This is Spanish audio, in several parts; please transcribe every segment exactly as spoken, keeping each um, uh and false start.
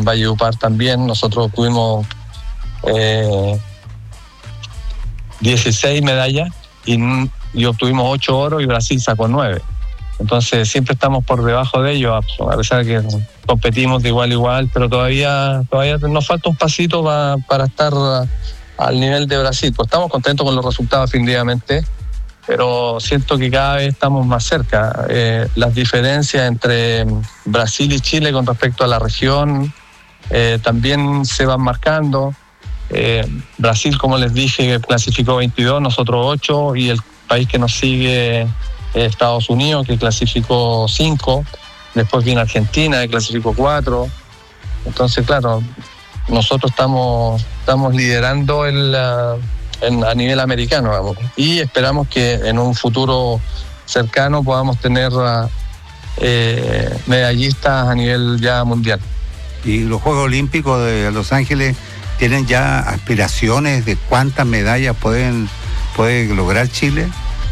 Valledupar también. Nosotros tuvimos eh, dieciséis medallas y, y obtuvimos ocho oro y Brasil sacó nueve. Entonces siempre estamos por debajo de ellos, a pesar de que competimos de igual a igual, pero todavía todavía nos falta un pasito pa, para estar al nivel de Brasil. Pues estamos contentos con los resultados definitivamente, pero siento que cada vez estamos más cerca. Eh, las diferencias entre Brasil y Chile con respecto a la región eh, también se van marcando. Eh, Brasil, como les dije, clasificó veintidós, nosotros ocho, y el país que nos sigue Estados Unidos, que clasificó cinco, después viene Argentina, que clasificó cuatro. Entonces, claro, nosotros estamos, estamos liderando el, en, a nivel americano, vamos, y esperamos que en un futuro cercano podamos tener eh, medallistas a nivel ya mundial. ¿Y los Juegos Olímpicos de Los Ángeles tienen ya aspiraciones de cuántas medallas pueden, puede lograr Chile?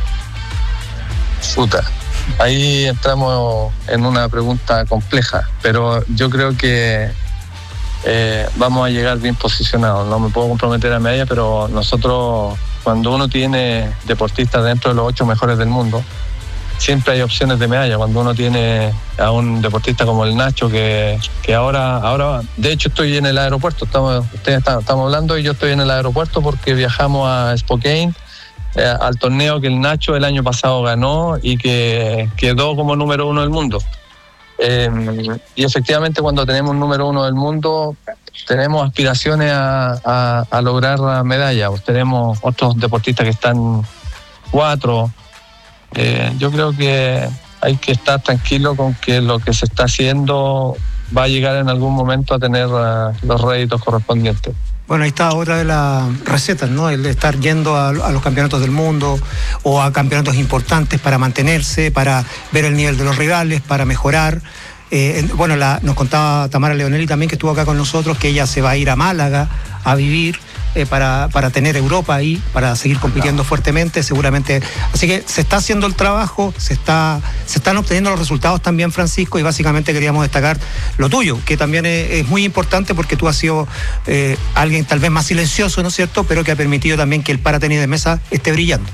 Puta, ahí entramos en una pregunta compleja, pero yo creo que eh, vamos a llegar bien posicionados. No me puedo comprometer a medalla, pero nosotros, cuando uno tiene deportistas dentro de los ocho mejores del mundo, siempre hay opciones de medalla. Cuando uno tiene a un deportista como el Nacho, que, que ahora, ahora, de hecho estoy en el aeropuerto, estamos, ustedes están, estamos hablando y yo estoy en el aeropuerto porque viajamos a Spokane, Eh, al torneo que el Nacho el año pasado ganó y que quedó como número uno del mundo. Eh, y efectivamente, cuando tenemos un número uno del mundo, tenemos aspiraciones a, a, a lograr medallas. Pues tenemos otros deportistas que están cuatro. Eh, yo creo que hay que estar tranquilo con que lo que se está haciendo va a llegar en algún momento a tener uh, los réditos correspondientes. Bueno, ahí está otra de las recetas, ¿no? El de estar yendo a, a los campeonatos del mundo o a campeonatos importantes para mantenerse, para ver el nivel de los rivales, para mejorar. Eh, bueno, la, nos contaba Tamara Leonelli también, que estuvo acá con nosotros, que ella se va a ir a Málaga a vivir eh, para, para tener Europa ahí, para seguir compitiendo no. fuertemente, seguramente. Así que se está haciendo el trabajo, se está se están obteniendo los resultados también, Francisco, y básicamente queríamos destacar lo tuyo, que también es, es muy importante porque tú has sido eh, alguien tal vez más silencioso, ¿no es cierto?, pero que ha permitido también que el paratenis de mesa esté brillando.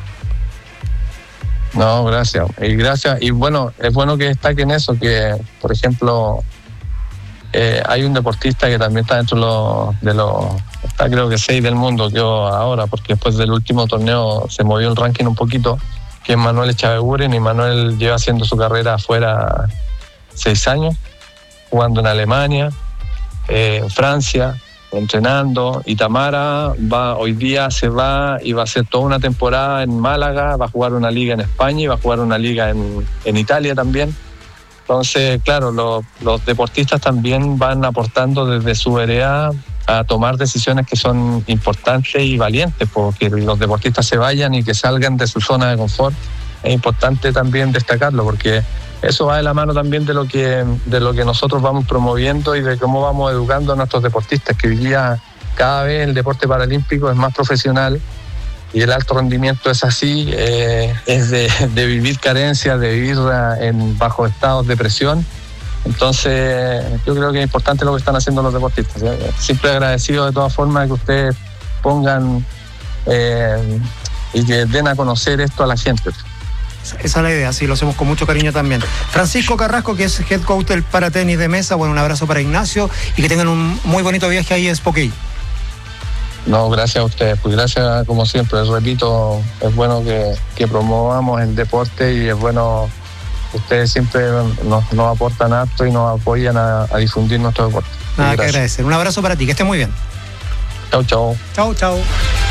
No, gracias. Y gracias. Y bueno, es bueno que destaquen eso, que, por ejemplo, eh, hay un deportista que también está dentro de los, de los está creo que seis del mundo, que ahora, porque después del último torneo se movió el ranking un poquito, que es Manuel Echaveguren, y Manuel lleva haciendo su carrera afuera seis años, jugando en Alemania, eh, en Francia, entrenando, y Tamara va hoy día se va y va a hacer toda una temporada en Málaga, va a jugar una liga en España y va a jugar una liga en, en Italia también. Entonces, claro, lo, los deportistas también van aportando desde su vereda a tomar decisiones que son importantes y valientes, porque los deportistas se vayan y que salgan de su zona de confort. Es importante también destacarlo, porque eso va de la mano también de lo que de lo que nosotros vamos promoviendo y de cómo vamos educando a nuestros deportistas, que hoy día cada vez el deporte paralímpico es más profesional y el alto rendimiento es así, eh, es de, de vivir carencias, de vivir en bajo estados de presión. Entonces yo creo que es importante lo que están haciendo los deportistas. Siempre agradecido de todas formas que ustedes pongan eh, y que den a conocer esto a la gente. Esa es la idea, sí, lo hacemos con mucho cariño también. Francisco Carrasco, que es head coach del paratenis de mesa, bueno, un abrazo para Ignacio y que tengan un muy bonito viaje ahí en Spokane. No, gracias a ustedes, pues gracias como siempre, repito, es bueno que, que promovamos el deporte y es bueno, ustedes siempre nos, nos aportan harto y nos apoyan a, a difundir nuestro deporte. Nada que agradecer, un abrazo para ti, que estés muy bien. Chau, chau. Chau, chau.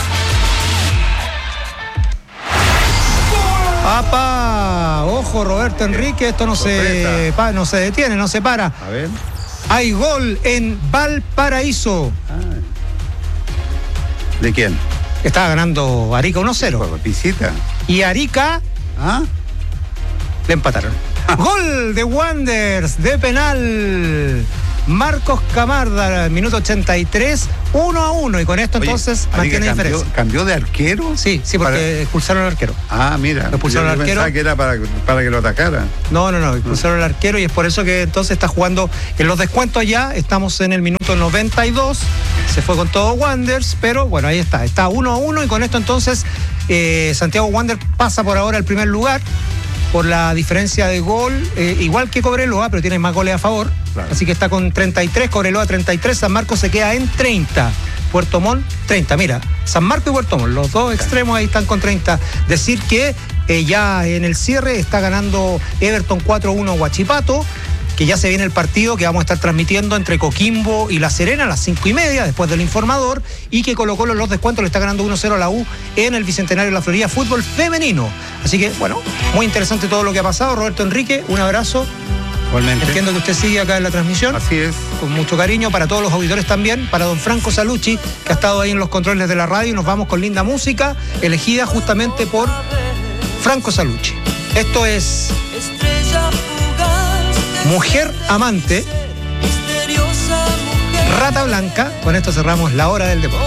¡Apa! Ojo, Roberto Enrique, esto no se, pa, no se detiene, no se para. A ver. Hay gol en Valparaíso. Ah. ¿De quién? Estaba ganando Arica uno cero. Visita. Y Arica ¿Ah? le empataron. Gol de Wanderers de penal. Marcos Camarda, minuto ochenta y tres, uno a uno. Y con esto Oye, entonces Arica, mantiene cambió, diferencia. ¿Cambió de arquero? Sí, sí, porque Para- expulsaron al arquero. Ah, mira. Lo expulsaron yo al arquero. pensaba que era para, para que lo atacara. No, no, no, expulsaron al arquero y es por eso que entonces está jugando en los descuentos ya. Estamos en el minuto noventa y dos. Se fue con todo Wanderers, pero bueno, ahí está. Está uno a uno y con esto entonces eh, Santiago Wanderers pasa por ahora al primer lugar por la diferencia de gol, eh, igual que Cobreloa, pero tiene más goles a favor. Claro. Así que está con treinta y tres, Cobreloa treinta y tres, San Marcos se queda en treinta. Puerto Montt, treinta. Mira, San Marcos y Puerto Montt, los dos extremos ahí están con treinta. Decir que eh, ya en el cierre está ganando Everton cuatro a uno Huachipato, que ya se viene el partido que vamos a estar transmitiendo entre Coquimbo y La Serena a las cinco y media, después del informador, y que Colo Colo en los descuentos le está ganando uno cero a la U en el Bicentenario de la Florida, fútbol femenino. Así que, bueno, muy interesante todo lo que ha pasado. Roberto Enrique, un abrazo. Igualmente. Entiendo que usted sigue acá en la transmisión. Así es. Con mucho cariño para todos los auditores también, para don Franco Salucci, que ha estado ahí en los controles de la radio, y nos vamos con linda música, elegida justamente por Franco Salucci. Esto es Mujer Amante, Rata Blanca. Con esto cerramos la hora del deporte.